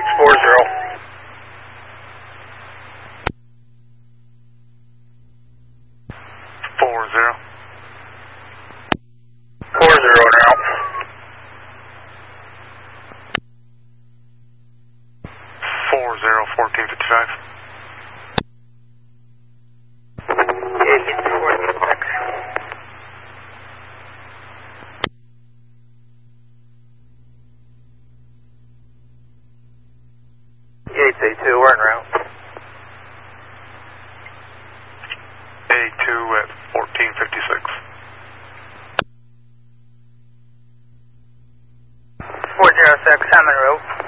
Yates A2, we're en route. A2 at 1456. 406, I'm en route.